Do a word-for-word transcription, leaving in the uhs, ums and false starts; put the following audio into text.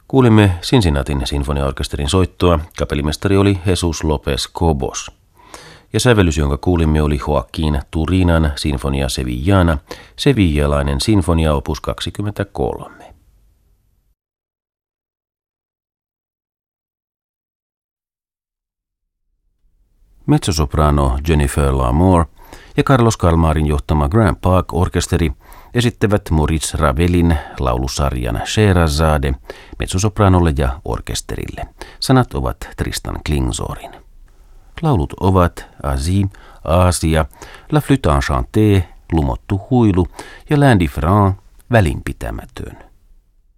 Kuulimme Cincinnatin sinfoniaorkesterin soittoa. Kapellimestari oli Jesus Lopez Cobos. Ja sävellys, jonka kuulimme, oli Joaquin Turinan Sinfonia Sevillana, sevillalainen sinfonia opus kaksikymmentäkolme. Mezzosoprano Jennifer Lamour ja Carlos Calmarin johtama Grand Park-orkesteri esittävät Maurice Ravelin laulusarjan Scheherazade mezzosopranolle ja orkesterille. Sanat ovat Tristan Klingzorin. Laulut ovat Asie, Aasia, La Flûte enchantée, Lumottu huilu ja L'Indifferent, välinpitämätön.